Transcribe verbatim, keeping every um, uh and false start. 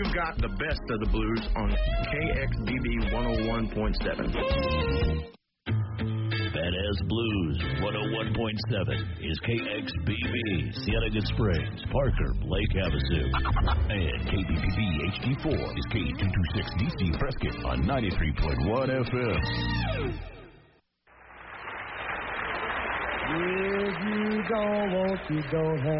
You've got the best of the blues on K X B B one oh one point seven. Badass Blues one oh one point seven is K X B B, Cienega Springs, Parker, Lake Havasu. And K B B B H D four is K two twenty-six D C Prescott on ninety-three point one F M. If you don't want, you don't have.